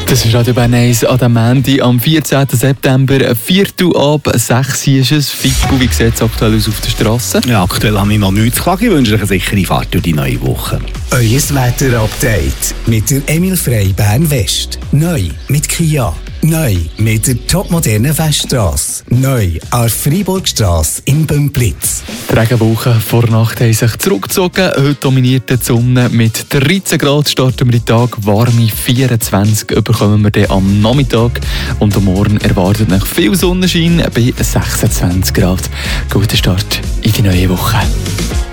Das ist Radio Bern 1 an dem Montag am 14. September, 5:04 ist es. Fippo, wie sieht es aktuell aus auf der Straße? Ja, aktuell habe ich noch nichts zu klagen. Ich wünsche euch eine sichere Fahrt durch die neue Woche. Euer Wetter-Update mit der Emil Frey Bern West. Neu mit Kia. Neu mit der topmodernen Weststrasse. Neu an Freiburgstrasse in Bümplitz. Die Regenwochen vor Nacht haben sich zurückgezogen. Heute dominiert die Sonne. Mit 13 Grad starten wir den Tag. Warme 24 bekommen wir dann am Nachmittag. Und am Morgen erwartet noch viel Sonnenschein bei 26 Grad. Guten Start in die neue Woche.